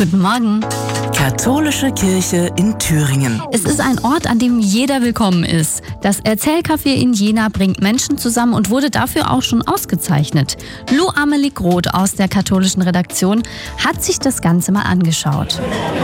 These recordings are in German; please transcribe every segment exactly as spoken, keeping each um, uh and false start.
Guten Morgen. Katholische Kirche in Thüringen. Es ist ein Ort, an dem jeder willkommen ist. Das Erzählcafé in Jena bringt Menschen zusammen und wurde dafür auch schon ausgezeichnet. Lou Amelie Groth aus der katholischen Redaktion hat sich das Ganze mal angeschaut.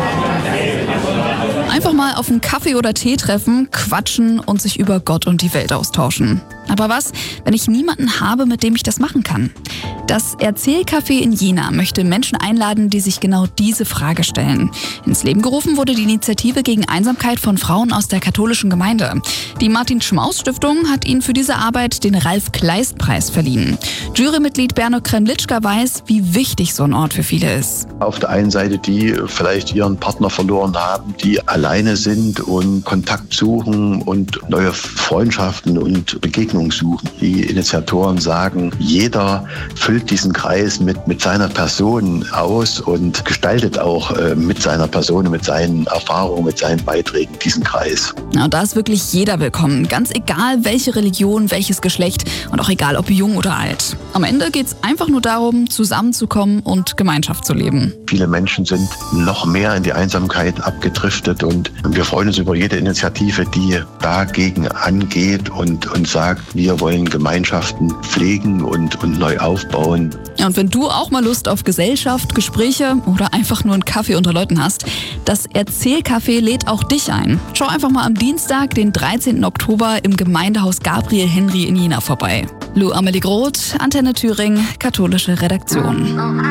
Einfach mal auf einen Kaffee oder Tee treffen, quatschen und sich über Gott und die Welt austauschen. Aber was, wenn ich niemanden habe, mit dem ich das machen kann? Das Erzählcafé in Jena möchte Menschen einladen, die sich genau diese Frage stellen. Ins Leben gerufen wurde die Initiative gegen Einsamkeit von Frauen aus der katholischen Gemeinde. Die Martin-Schmaus-Stiftung hat ihnen für diese Arbeit den Ralf-Kleist-Preis verliehen. Jurymitglied Berno Kremlitschka weiß, wie wichtig so ein Ort für viele ist. Auf der einen Seite die vielleicht ihren Partner verloren haben, die alleine sind und Kontakt suchen und neue Freundschaften und Begegnungen suchen. Die Initiatoren sagen, jeder füllt diesen Kreis mit, mit seiner Person aus und gestaltet auch äh, mit seiner Person, mit seinen Erfahrungen, mit seinen Beiträgen diesen Kreis. Ja, und da ist wirklich jeder willkommen, ganz egal welche Religion, welches Geschlecht und auch egal ob jung oder alt. Am Ende geht es einfach nur darum, zusammenzukommen und Gemeinschaft zu leben. Viele Menschen sind noch mehr in die Einsamkeit abgedriftet und wir freuen uns über jede Initiative, die dagegen angeht und, und sagt, wir wollen Gemeinschaften pflegen und, und neu aufbauen. Ja, und wenn du auch mal Lust auf Gesellschaft, Gespräche oder einfach nur einen Kaffee unter Leuten hast, das Erzählcafé lädt auch dich ein. Schau einfach mal am Dienstag, den dreizehnten Oktober im Gemeindehaus Gabriel Henry in Jena vorbei. Lou Amelie Groth, Antenne Thüringen, katholische Redaktion.